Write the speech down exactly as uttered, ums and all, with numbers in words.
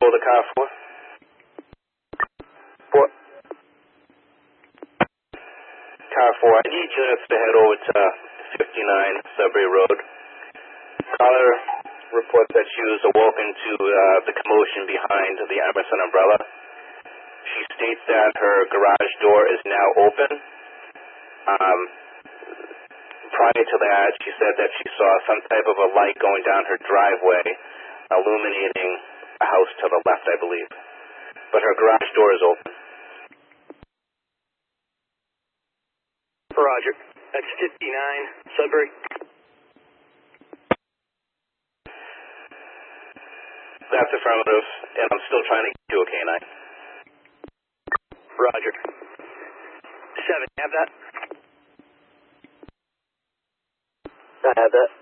Pull the car for? Four. Car four, I need units to head over to fifty-nine Sudbury Road. Caller reports that she was awoken to uh, the commotion behind the Emerson umbrella. She states that her garage door is now open. Um, prior to that, she said that she saw some type of a light going down her driveway, illuminating a house to the left, I believe. But her garage door is open. Roger. That's fifty-nine Sudbury. That's affirmative, and I'm still trying to get you a K nine. Roger. Seven, have that? I have that.